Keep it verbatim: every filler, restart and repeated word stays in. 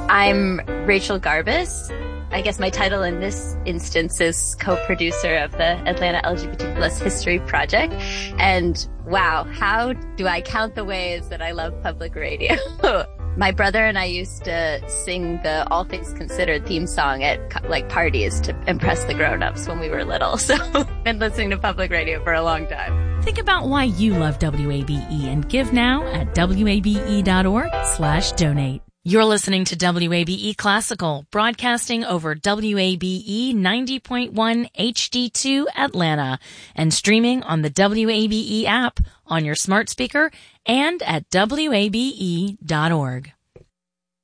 I'm Rachel Garbus. I guess my title in this instance is co-producer of the Atlanta L G B T plus History Project. And wow, how do I count the ways that I love public radio? My brother and I used to sing the All Things Considered theme song at like parties to impress the grown-ups when we were little. So I've been listening to public radio for a long time. Think about why you love W A B E and give now at W A B E dot org slash donate. You're listening to W A B E Classical, broadcasting over W A B E ninety point one H D two Atlanta and streaming on the W A B E app on your smart speaker and at W A B E dot org.